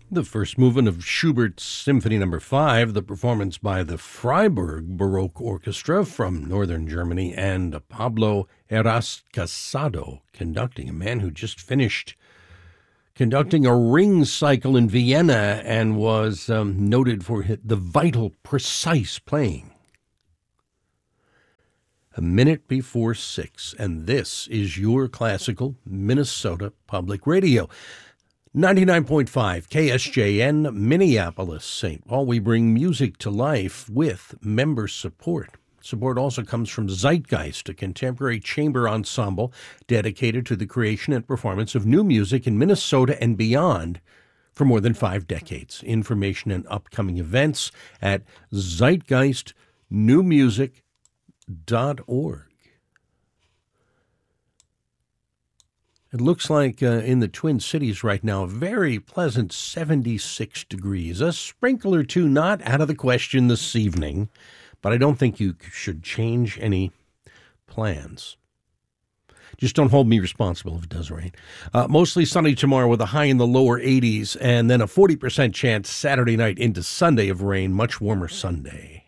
The first movement of Schubert's Symphony No. 5, the performance by the Freiburg Baroque Orchestra from northern Germany, and Pablo Heras Casado conducting, a man who just finished conducting a ring cycle in Vienna and was noted for the vital, precise playing. A minute before 6, and this is your classical Minnesota Public Radio. 99.5 KSJN, Minneapolis, St. Paul. We bring music to life with member support. Support also comes from Zeitgeist, a contemporary chamber ensemble dedicated to the creation and performance of new music in Minnesota and beyond for more than 5 decades. Information and upcoming events at zeitgeistnewmusic.org. It looks like in the Twin Cities right now, a very pleasant 76 degrees. A sprinkle or two not out of the question this evening, but I don't think you should change any plans. Just don't hold me responsible if it does rain. Mostly sunny tomorrow with a high in the lower 80s, and then a 40% chance Saturday night into Sunday of rain, much warmer Sunday.